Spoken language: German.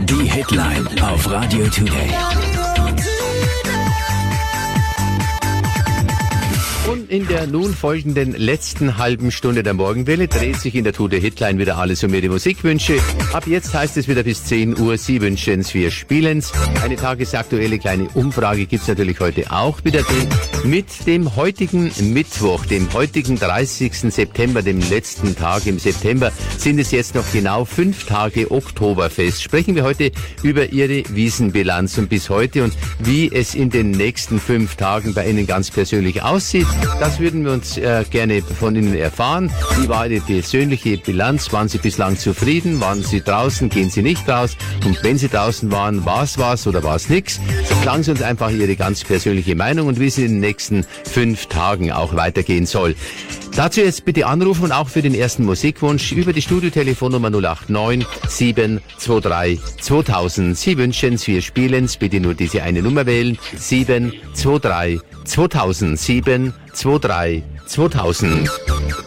Die Hitline auf Radio Today. Und in der nun folgenden letzten halben Stunde der Morgenwelle dreht sich in der Tour Hitline wieder alles um Ihre Musikwünsche. Ab jetzt heißt es wieder bis 10 Uhr, Sie wünschen's, wir spielen's. Eine tagesaktuelle kleine Umfrage gibt's natürlich heute auch wieder drin. Mit dem heutigen Mittwoch, dem heutigen 30. September, dem letzten Tag im September, sind es jetzt noch genau 5 Tage Oktoberfest. Sprechen wir heute über Ihre Wiesenbilanz und bis heute und wie es in den nächsten 5 Tagen bei Ihnen ganz persönlich aussieht. Das würden wir uns gerne von Ihnen erfahren. Wie war Ihre persönliche Bilanz? Waren Sie bislang zufrieden? Waren Sie draußen? Gehen Sie nicht raus? Und wenn Sie draußen waren, war es was oder war es nichts? Sagen Sie uns einfach Ihre ganz persönliche Meinung und wie es in den nächsten 5 Tagen auch weitergehen soll. Dazu jetzt bitte anrufen und auch für den ersten Musikwunsch über die Studiotelefonnummer 089 723 2000. Sie wünschen's, wir spielen's. Bitte nur diese eine Nummer wählen. 723 2000. 723 2000.